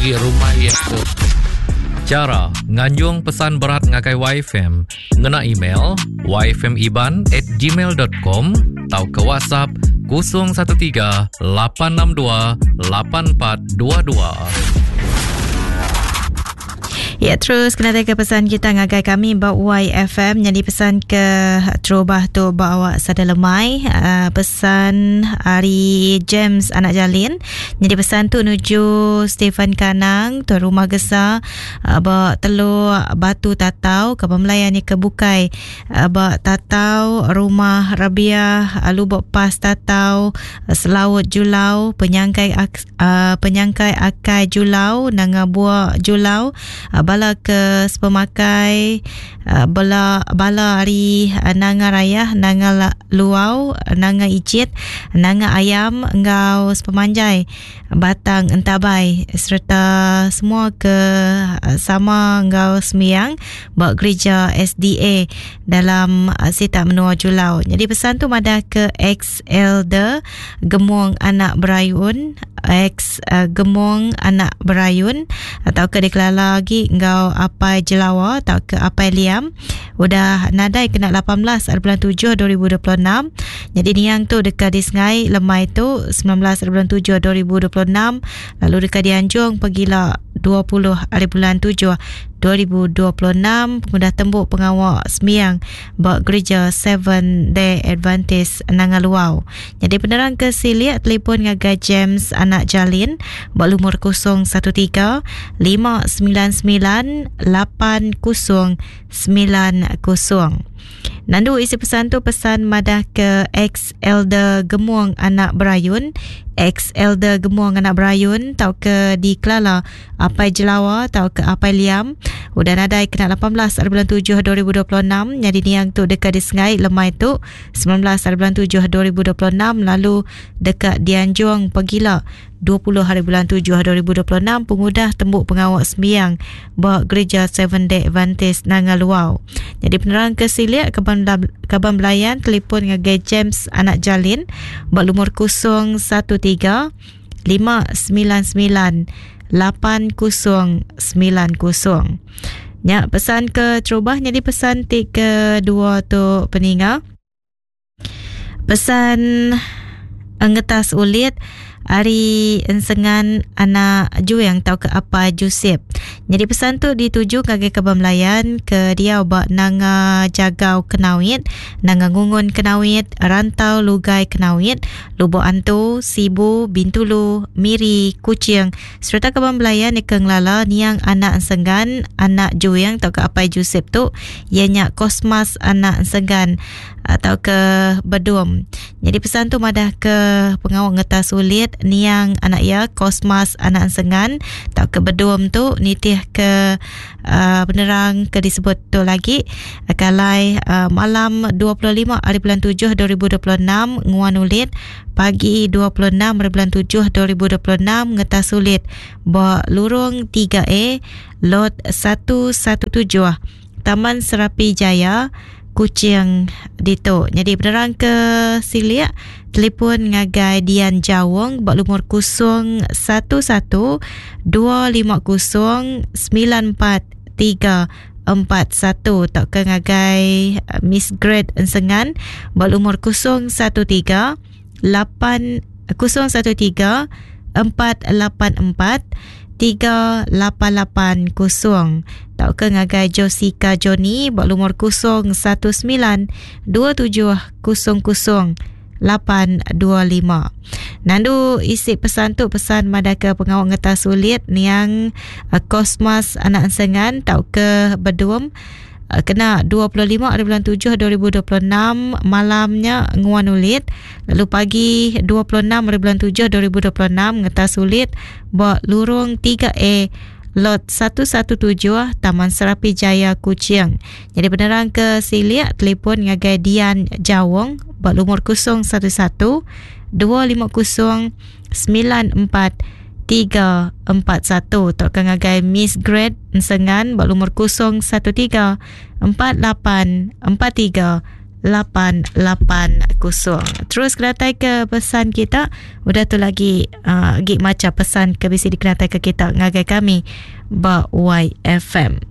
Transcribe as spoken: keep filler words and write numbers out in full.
gi rumah ya tu. Cara nganjung pesan berat ngakai Y F M ngena email y f m iban at gmail dot com atau ke WhatsApp kosong satu tiga lapan enam dua lapan empat dua dua. Ya, terus kena teka pesan kita ngagai kami bawa Y F M. Jadi pesan ke terubah tu bawa sada lemai uh, pesan hari James anak Jalin. Jadi pesan tu nuju Stephen Kanang tu rumah gesa uh, bawa telur batu tatau ke pemelayan ni ke bukai uh, bawa tatau rumah Rabia uh, lubuk pas tatau uh, selaut julau penyangkai uh, penyangkai akai julau nanga buah julau uh, bala ke sepemakai uh, bala bala hari uh, nanga raya nanga la, luau nanga icit nanga ayam engau sepemanjai batang entabai serta semua ke uh, sama engau semiang buat gereja S D A dalam uh, sita menua julau. Jadi pesan tu madah ke ex elder Gemung anak berayun ex uh, Gemung anak berayun atau ke deklara lagi engau apai jelawa atau ke apai liam udah nadai kena lapan belas bulan tujuh dua ribu dua puluh enam. Jadi niang tu dekat di Sengai lemai tu sembilan belas bulan tujuh dua ribu dua puluh enam, lalu dekat di Anjung pergilah dua puluh bulan tujuh dua ribu dua puluh enam. Pemuda tembuk pengawal semiang buat gereja Seven Day Adventist Nangaluau. Jadi penerang ke Silia telefon ngagai James anak Jalin buat lumur kosong satu tiga lima sembilan sembilan lapan kosong sembilan kosong. Nandu isi pesan tu pesan madah ke ex elder Gemung anak berayun ex elder Gemung anak berayun tau ke di Kelala apai jelawa tau ke apai liam udah nadai kena lapan belas bulan tujuh dua ribu dua puluh enam. Jadi niang tu dekat di Sengai lemai tu sembilan belas bulan tujuh dua ribu dua puluh enam, lalu dekat di Anjung pergilah dua puluh hari bulan tujuh dua ribu dua puluh enam. Pengudah tembuk pengawal sembiang bawa gereja Seven Day Adventist Nangaluau. Jadi penerang ke Silia Kaban Belayan telefon ngagai James anak Jalin buat lumur kosong satu tiga lima sembilan sembilan lapan kosong sembilan kosong. Ya, pesan ke terubah. Jadi pesan tiga dua tu peninga pesan ngetas ulit hari ensengan anak Ju yang tahu ke apa Joseph. Jadi pesan tu dituju kage ke Bamlayan ke dia obak nanga jagau kenawit, nanga ngungun kenawit, rantau lugai kenawit, lubuk antu, sibu, bintulu, miri, kucing. Serta ke Bamlayan ni kenglala niang anak ensengan anak Ju yang tahu ke apa Joseph tu ianya Kosmas anak ensengan atau ke Bedum. Jadi pesan tu madah ke pengawal ngetas sulit niang anak ya Kosmas anak ensengan atau ke Bedum tu nitih ke uh, penerang ke disebut tu lagi kalai uh, malam dua puluh lima hari bulan tujuh dua ribu dua puluh enam nguan ulit pagi dua puluh enam hari bulan tujuh dua ribu dua puluh enam ngetas sulit bawa lurung tiga A lot satu satu tujuh Taman Serapi Jaya Kucing Dito. Jadi penerang ke Silia telefon ngagai Dian Jawong buat lumur kosong satu satu dua lima kosong sembilan empat tiga empat satu. Tak ke ngagai Miss Grade Ensengan buat lumur kosong satu tiga lapan kosong satu tiga empat lapan empat tiga lapan lapan kosong. Tak ke ngagai Josika Joni buat lumur kosong satu sembilan dua tujuh kosong kosong lapan dua lima. Nandu isi pesan tu pesan madah ke pengawal ngetas sulit niang uh, Kosmas anak ensengan tak ke Bedum uh, kena dua puluh lima hari bulan tujuh dua ribu dua puluh enam malamnya nguan ulit, lalu pagi dua puluh enam hari bulan tujuh dua ribu dua puluh enam ngetas sulit buat lurung tiga A lot satu satu tujuh Taman Serapi Jaya Kucing. Jadi penerang ke Silia telefon ngagai Dian Jawong buat lumur kosong satu satu dua lima kosong sembilan empat tiga empat satu. Tak ke ngagai Miss Grade Ensengan buat lumur kosong satu tiga empat lapan empat tiga lapan lapan kosong. Terus kenatai ke pesan kita. Udah tu lagi uh, gig macam pesan ke bisi dikenatai ke kita ngagai kami ba Y F M.